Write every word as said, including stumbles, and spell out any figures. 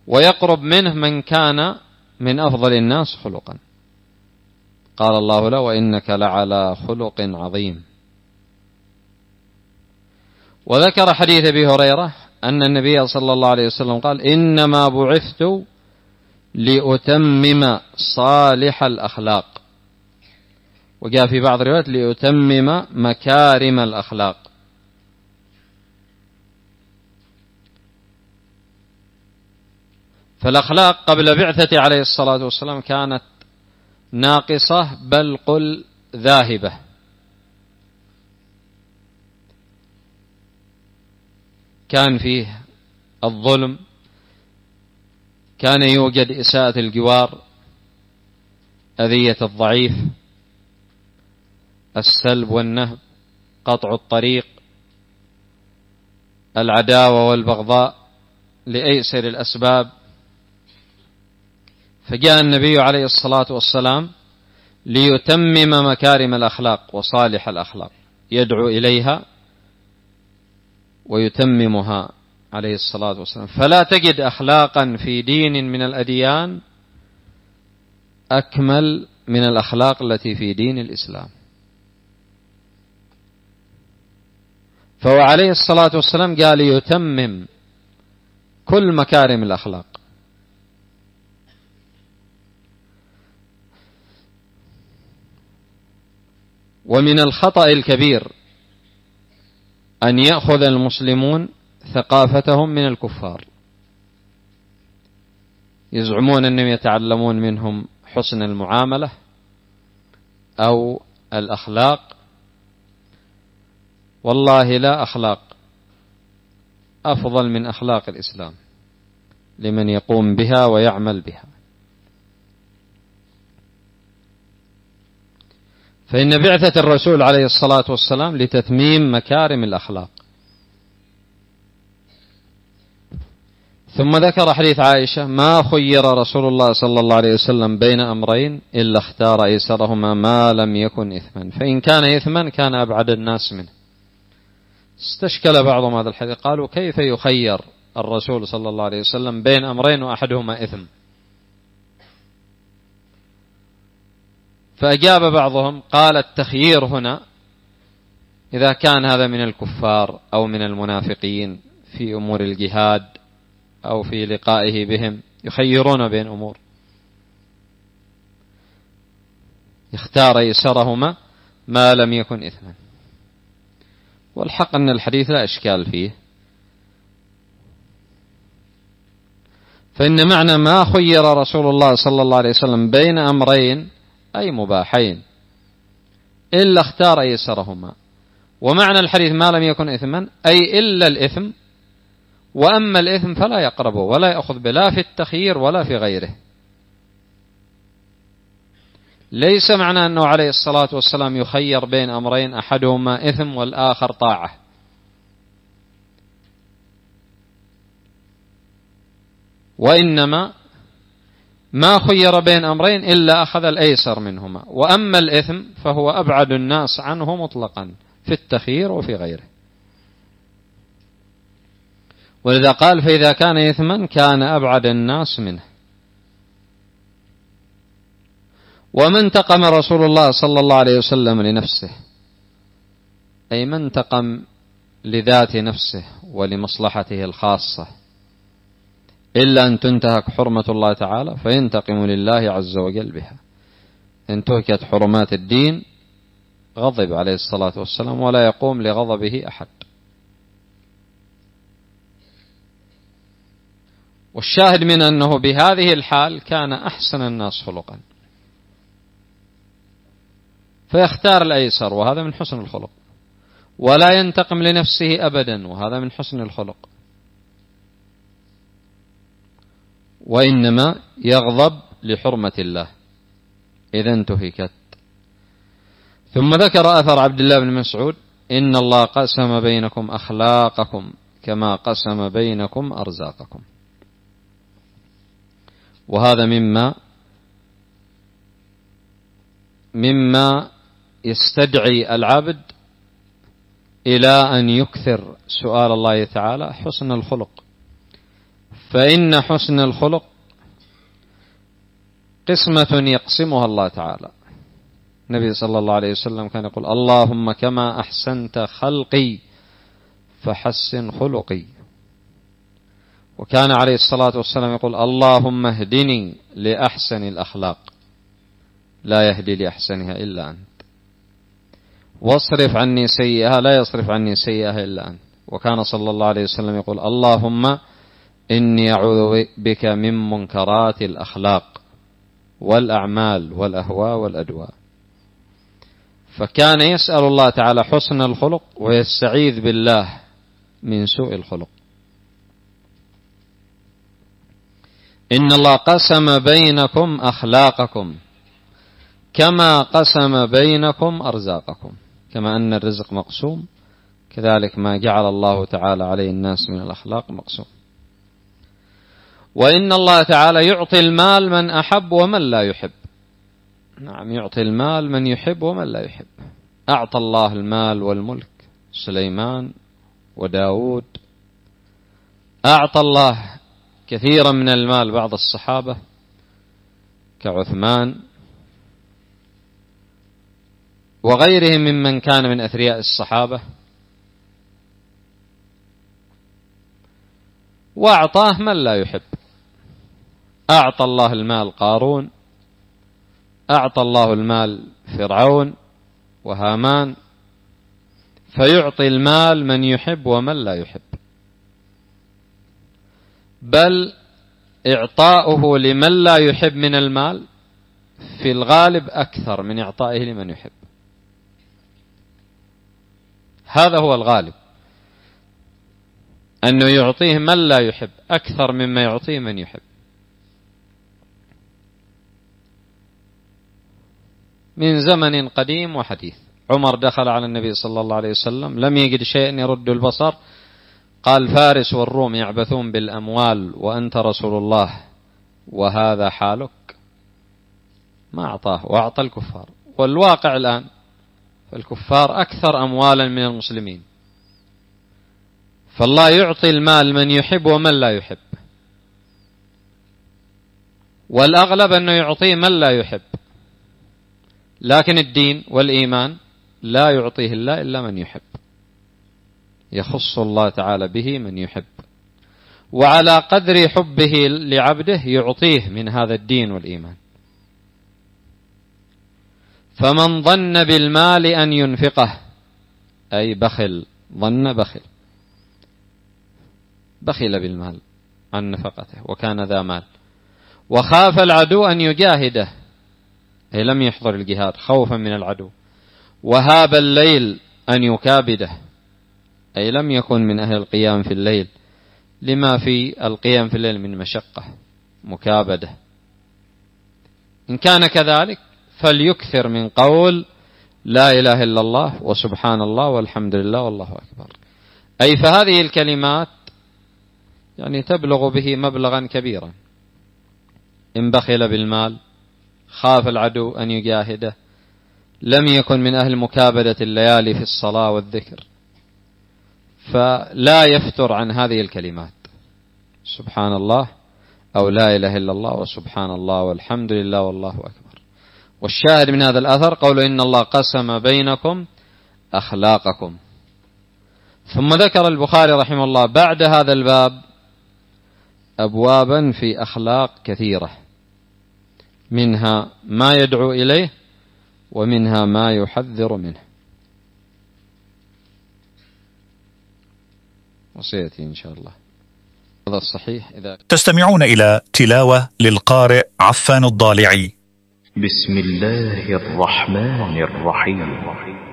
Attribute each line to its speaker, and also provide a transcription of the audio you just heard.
Speaker 1: ويقرب منه من كان من أفضل الناس خلقا. قال الله له: وإنك لعلى خلق عظيم. وذكر حديث أبي هريرة أن النبي صلى الله عليه وسلم قال: إنما بعثت لأتمم صالح الأخلاق، وجاء في بعض الروايات لأتمم مكارم الأخلاق. فالأخلاق قبل بعثة عليه الصلاة والسلام كانت ناقصة، بل قل ذاهبة. كان فيه الظلم، كان يوجد إساءة الجوار، أذية الضعيف، السلب والنهب، قطع الطريق، العداوة والبغضاء لأيسر الأسباب. فجاء النبي عليه الصلاة والسلام ليتمم مكارم الأخلاق وصالح الأخلاق، يدعو إليها ويتممها عليه الصلاة والسلام. فلا تجد أخلاقا في دين من الأديان أكمل من الأخلاق التي في دين الإسلام. فهو عليه الصلاة والسلام قال يتمم كل مكارم الأخلاق. ومن الخطأ الكبير أن يأخذ المسلمون ثقافتهم من الكفار، يزعمون أنهم يتعلمون منهم حسن المعاملة أو الأخلاق. والله لا أخلاق أفضل من أخلاق الإسلام لمن يقوم بها ويعمل بها. فإن بعثة الرسول عليه الصلاة والسلام لتتميم مكارم الأخلاق. ثم ذكر حديث عائشة: ما خير رسول الله صلى الله عليه وسلم بين أمرين إلا اختار أيسرهما ما لم يكن إثما، فإن كان إثما كان أبعد الناس منه. استشكل بعضهم هذا الحديث، قالوا: كيف يخير الرسول صلى الله عليه وسلم بين أمرين وأحدهما إثم؟ فأجاب بعضهم قال: التخيير هنا إذا كان هذا من الكفار أو من المنافقين في أمور الجهاد أو في لقائه بهم، يخيرون بين أمور، يختار أيسرهما ما لم يكن إثما. والحق أن الحديث لا إشكال فيه، فإن معنى ما خير رسول الله صلى الله عليه وسلم بين أمرين أي مباحين إلا اختار أيسرهما. ومعنى الحديث ما لم يكن إثما أي إلا الإثم، وأما الإثم فلا يقربه ولا يأخذ بلا في التخيير ولا في غيره. ليس معنى أنه عليه الصلاة والسلام يخير بين أمرين أحدهما إثم والآخر طاعة، وإنما ما خير بين أمرين إلا أخذ الأيسر منهما، وأما الإثم فهو أبعد الناس عنه مطلقا في التخيير وفي غيره. ولذا قال: فإذا كان إثما كان أبعد الناس منه. وما انتقم رسول الله صلى الله عليه وسلم لنفسه، أي ما انتقم لذات نفسه ولمصلحته الخاصة، إلا أن تنتهك حرمة الله تعالى فينتقم لله عز وجل بها. انتهكت حرمات الدين غضب عليه الصلاة والسلام ولا يقوم لغضبه أحد. والشاهد من أنه بهذه الحال كان أحسن الناس خلقا، فيختار الأيسر وهذا من حسن الخلق، ولا ينتقم لنفسه أبدا وهذا من حسن الخلق، وإنما يغضب لحرمة الله إذا انتهكت. ثم ذكر أثر عبد الله بن مسعود: إن الله قسم بينكم أخلاقكم كما قسم بينكم أرزاقكم. وهذا مما مما يستدعي العبد إلى أن يكثر سؤال الله تعالى حسن الخلق، فإن حسن الخلق قسمة يقسمها الله تعالى. النبي صلى الله عليه وسلم كان يقول: اللهم كما أحسنت خلقي فحسن خلقي. وكان عليه الصلاة والسلام يقول: اللهم اهدني لأحسن الأخلاق لا يهدي لأحسنها إلا أنت، واصرف عني سيئها لا يصرف عني سيئها إلا أنت. وكان صلى الله عليه وسلم يقول: اللهم إني أعوذ بك من منكرات الأخلاق والأعمال والأهواء والأدواء. فكان يسأل الله تعالى حسن الخلق ويستعيذ بالله من سوء الخلق. إن الله قسم بينكم أخلاقكم كما قسم بينكم أرزاقكم. كما أن الرزق مقسوم كذلك ما جعل الله تعالى عليه الناس من الأخلاق مقسوم. وإن الله تعالى يعطي المال من أحب ومن لا يحب. نعم، يعطي المال من يحب ومن لا يحب. أعطى الله المال والملك سليمان وداود. أعطى الله كثيرا من المال بعض الصحابة كعثمان وغيرهم ممن كان من أثرياء الصحابة، وأعطاه من لا يحب. أعطى الله المال قارون، أعطى الله المال فرعون وهامان. فيعطي المال من يحب ومن لا يحب، بل إعطاؤه لمن لا يحب من المال في الغالب أكثر من إعطائه لمن يحب. هذا هو الغالب، أنه يعطيه من لا يحب أكثر مما يعطيه من يحب. من زمن قديم وحديث. عمر دخل على النبي صلى الله عليه وسلم لم يجد شيء يرد البصر، قال: فارس والروم يعبثون بالأموال وأنت رسول الله وهذا حالك. ما أعطاه وأعطى الكفار. والواقع الآن فالكفار أكثر أموالا من المسلمين. فالله يعطي المال من يحب ومن لا يحب، والأغلب أنه يعطيه من لا يحب. لكن الدين والإيمان لا يعطيه الله إلا من يحب، يخص الله تعالى به من يحب، وعلى قدر حبه لعبده يعطيه من هذا الدين والإيمان. فمن ظن بالمال أن ينفقه أي بخل، ظن بخل بخل بالمال عن نفقته وكان ذا مال. وخاف العدو أن يجاهده أي لم يحضر الجهاد خوفا من العدو. وهاب الليل أن يكابده أي لم يكن من أهل القيام في الليل لما في القيام في الليل من مشقة مكابدة. إن كان كذلك فليكثر من قول لا إله إلا الله وسبحان الله والحمد لله والله أكبر. أي فهذه الكلمات يعني تبلغ به مبلغا كبيرا. إن بخل بالمال، خاف العدو أن يجاهده، لم يكن من أهل مكابدة الليالي في الصلاة والذكر، فلا يفتر عن هذه الكلمات سبحان الله أو لا إله إلا الله وسبحان الله والحمد لله والله أكبر. والشاهد من هذا الأثر قوله إن الله قسم بينكم أخلاقكم. ثم ذكر البخاري رحمه الله بعد هذا الباب أبوابا في أخلاق كثيرة، منها ما يدعو إليه ومنها ما يحذر منه. وسيأتي إن شاء الله هذا الصحيح. إذا
Speaker 2: تستمعون إلى تلاوة للقارئ عفان الضالعي.
Speaker 3: بسم الله الرحمن الرحيم.